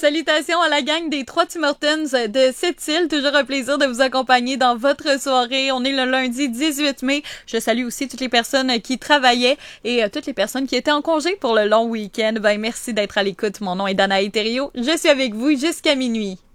Salutations à la gang des Trois Tim Hortons de Sept-Îles. Toujours un plaisir de vous accompagner dans votre soirée. On est le lundi 18 mai. Je salue aussi toutes les personnes qui travaillaient et toutes les personnes qui étaient en congé pour le long week-end. Merci d'être à l'écoute. Mon nom est Danae Thériault. Je suis avec vous jusqu'à minuit.